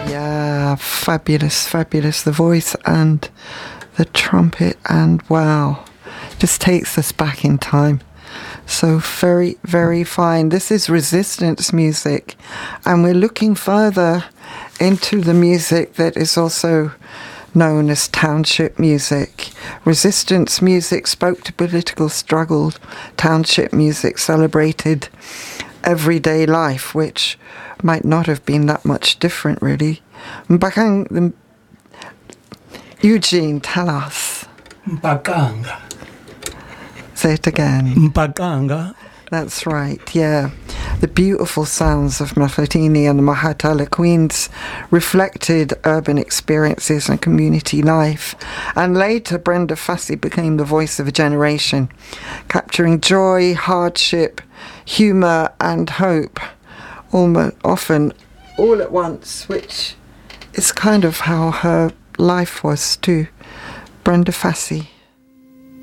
Yeah, fabulous, fabulous. The voice and the trumpet, and wow, just takes us back in time. So very, very fine. This is resistance music, and we're looking further into the music that is also known as township music. Resistance music spoke to political struggle. Township music celebrated everyday life, which might not have been that much different, really. Eugene, tell us. Mpakanga. Say it again. Mpakanga. That's right, yeah. The beautiful sounds of Mafatini and the Mahatala Queens reflected urban experiences and community life. And later, Brenda Fassie became the voice of a generation, capturing joy, hardship, humour and hope, often all at once, which is kind of how her life was too. Brenda Fassie.